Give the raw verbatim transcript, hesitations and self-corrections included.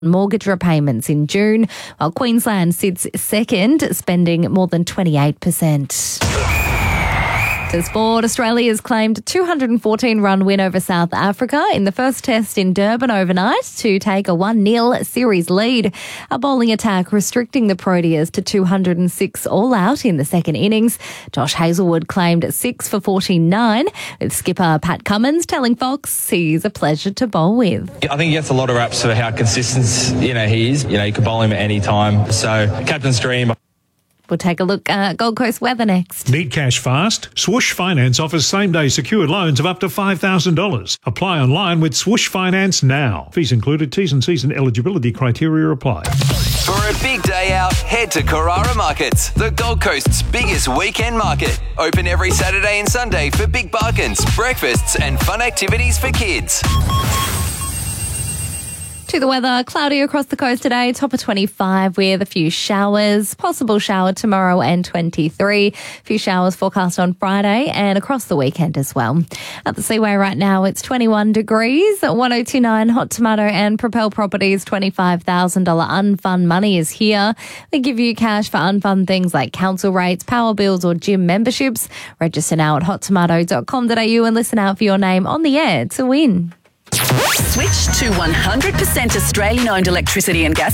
mortgage repayments in June, while Queensland sits second, spending more than twenty-eight percent. To sport, Australia has claimed a two hundred fourteen run win over South Africa in the first test in Durban overnight to take a one nil series lead. A bowling attack restricting the Proteas to two hundred six all out in the second innings. Josh Hazlewood claimed six for forty-nine, with skipper Pat Cummins telling Fox he's a pleasure to bowl with. I think he gets a lot of raps for how consistent you know he is. You know, you can bowl him at any time. So, captain's dream. We'll take a look at Gold Coast weather next. Need cash fast? Swoosh Finance offers same-day secured loans of up to five thousand dollars. Apply online with Swoosh Finance now. Fees included, T's and C's and eligibility criteria apply. For a big day out, head to Carrara Markets, the Gold Coast's biggest weekend market. Open every Saturday and Sunday for big bargains, breakfasts and fun activities for kids. To the weather, cloudy across the coast today, top of twenty-five with a few showers, possible shower tomorrow and twenty-three. A few showers forecast on Friday and across the weekend as well. At the Seaway right now, it's twenty-one degrees. At one oh two point nine Hot Tomato and Propel Properties, twenty-five thousand dollars unfun money is here. They give you cash for unfun things like council rates, power bills or gym memberships. Register now at hot tomato dot com dot a u and listen out for your name on the air to win. Switch to one hundred percent Australian-owned electricity and gas